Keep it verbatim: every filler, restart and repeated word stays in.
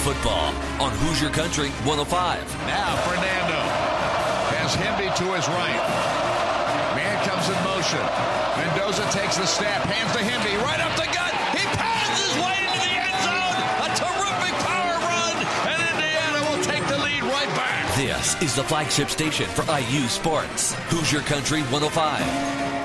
football on Hoosier Country one oh five. Now Fernando has Hemby to his right. Man comes in motion. Mendoza takes the snap, hands to Hemby, right up the gut. He pounds his way into the end zone. A terrific power run, and Indiana will take the lead right back. This is the flagship station for I U Sports. Hoosier Country one oh five.